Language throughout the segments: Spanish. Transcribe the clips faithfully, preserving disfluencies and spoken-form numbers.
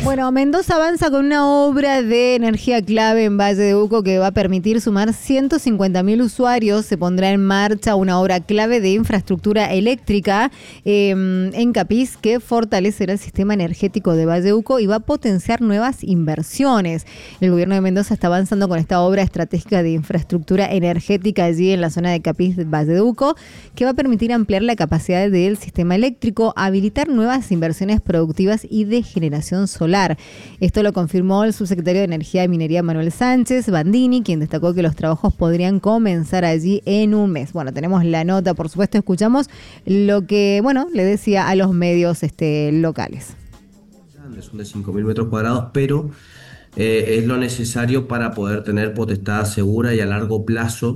Bueno, Mendoza avanza con una obra de energía clave en Valle de Uco que va a permitir sumar ciento cincuenta mil usuarios. Se pondrá en marcha una obra clave de infraestructura eléctrica eh, en Capis que fortalecerá el sistema energético de Valle de Uco y va a potenciar nuevas inversiones. El gobierno de Mendoza está avanzando con esta obra estratégica de infraestructura energética allí en la zona de Capis, Valle de Uco, que va a permitir ampliar la capacidad del sistema eléctrico, habilitar nuevas inversiones productivas y de generación solar. Esto lo confirmó el subsecretario de Energía y Minería Manuel Sánchez Bandini, quien destacó que los trabajos podrían comenzar allí en un mes. Bueno, tenemos la nota, por supuesto, escuchamos lo que, bueno, le decía a los medios este, locales. Son de cinco mil metros cuadrados, pero eh, es lo necesario para poder tener potestad segura y a largo plazo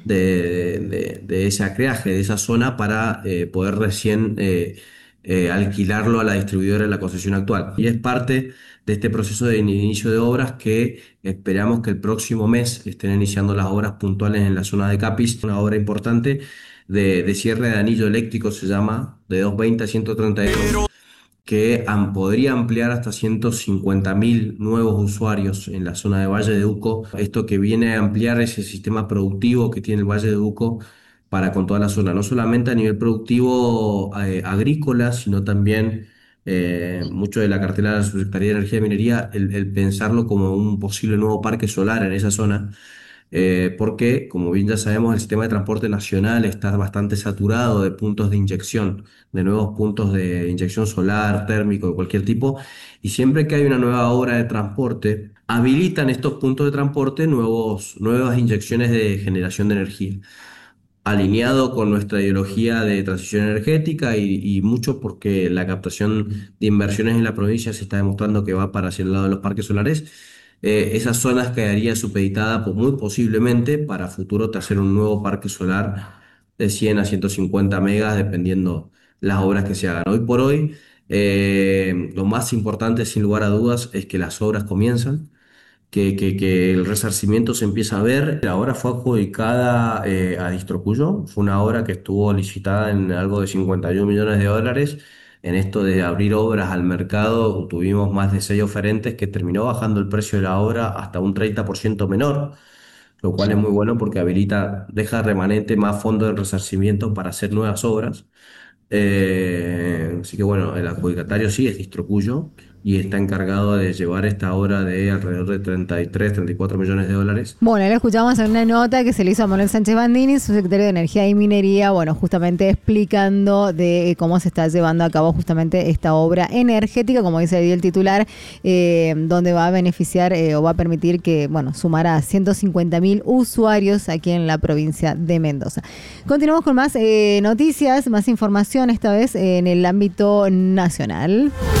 de, de, de ese acreaje, de esa zona, para eh, poder recién eh, eh, alquilarlo a la distribuidora en la concesión actual. Y es parte de este proceso de inicio de obras que esperamos que el próximo mes estén iniciando las obras puntuales en la zona de Capis, una obra importante de, de cierre de anillo eléctrico, se llama, de doscientos veinte a ciento treinta y dos, que am, podría ampliar hasta ciento cincuenta mil nuevos usuarios en la zona de Valle de Uco. Esto que viene a ampliar ese sistema productivo que tiene el Valle de Uco para con toda la zona, no solamente a nivel productivo eh, agrícola, sino también eh, mucho de la cartera de la Subsecretaría de Energía y Minería, el, el pensarlo como un posible nuevo parque solar en esa zona. Eh, porque, como bien ya sabemos, el sistema de transporte nacional está bastante saturado de puntos de inyección, de nuevos puntos de inyección solar, térmico, de cualquier tipo, y siempre que hay una nueva obra de transporte, habilitan estos puntos de transporte nuevos, nuevas inyecciones de generación de energía, alineado con nuestra ideología de transición energética y, y mucho porque la captación de inversiones en la provincia se está demostrando que va para hacia el lado de los parques solares. Eh, esas zonas quedaría supeditada pues, muy posiblemente para futuro hacer un nuevo parque solar de cien a ciento cincuenta megas, dependiendo las obras que se hagan. Hoy por hoy, eh, lo más importante, sin lugar a dudas, es que las obras comienzan, que, que, que el resarcimiento se empieza a ver. La obra fue adjudicada eh, a Distrocuyo, fue una obra que estuvo licitada en algo de cincuenta y un millones de dólares. En esto de abrir obras al mercado, tuvimos más de seis oferentes que terminó bajando el precio de la obra hasta un treinta por ciento menor, lo cual es muy bueno porque habilita, deja remanente más fondo de resarcimiento para hacer nuevas obras. Eh, así que bueno, el adjudicatario sí es Distrocuyo y está encargado de llevar esta obra de alrededor de treinta y tres, treinta y cuatro millones de dólares. Bueno, le escuchamos en una nota que se le hizo a Manuel Sánchez Bandini, subsecretario de Energía y Minería, bueno, justamente explicando de cómo se está llevando a cabo justamente esta obra energética, como dice ahí el titular, eh, donde va a beneficiar eh, o va a permitir que, bueno, sumara a ciento cincuenta mil usuarios aquí en la provincia de Mendoza. Continuamos con más eh, noticias, más información, esta vez en el ámbito nacional.